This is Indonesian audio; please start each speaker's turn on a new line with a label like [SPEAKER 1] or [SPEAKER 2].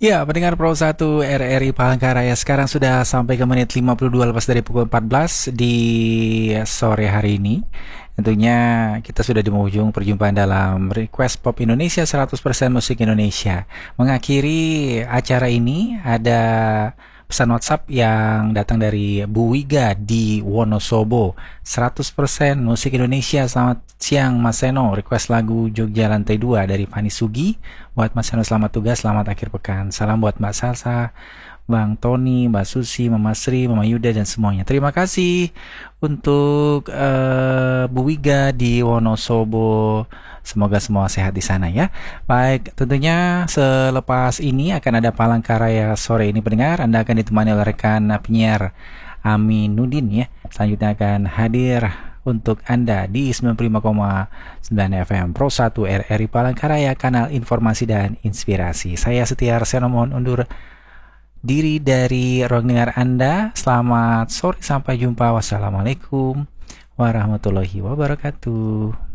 [SPEAKER 1] Ya, pendengar Pro 1 RRI Palangkaraya sekarang sudah sampai ke menit 52 lepas dari pukul 14 di sore hari ini. Tentunya kita sudah di ujung perjumpaan dalam Request Pop Indonesia 100% Musik Indonesia. Mengakhiri acara ini ada pesan WhatsApp yang datang dari Bu Wiga di Wonosobo. 100% Musik Indonesia. Selamat siang Mas Seno. Request lagu Jogja Lantai 2 dari Fani Sugi. Buat Mas Seno selamat tugas, selamat akhir pekan. Salam buat Mbak Salsa, Bang Tony, Mbak Susi, Mama Sri, Mama Yuda dan semuanya. Terima kasih untuk Bu Wiga di Wonosobo. Semoga semua sehat di sana ya. Baik, tentunya selepas ini akan ada Palangkaraya sore ini pendengar. Anda akan ditemani oleh rekan penyiar Aminuddin ya. Selanjutnya akan hadir untuk Anda di 95,9 FM Pro 1 RRI Palangkaraya, kanal informasi dan inspirasi. Saya Setia Arseno mohon undur diri dari ruang dengar Anda. Selamat sore, sampai jumpa. Wassalamualaikum warahmatullahi wabarakatuh.